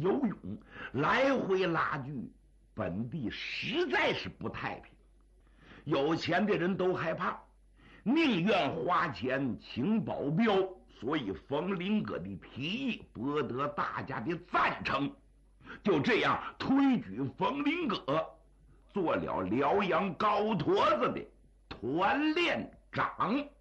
游勇，来回拉锯，本地实在是不太平。有钱的人都害怕，宁愿花钱请保镖，所以冯林阁的提议博得大家的赞成。就这样推举冯林阁做了辽阳高坨子的团练长。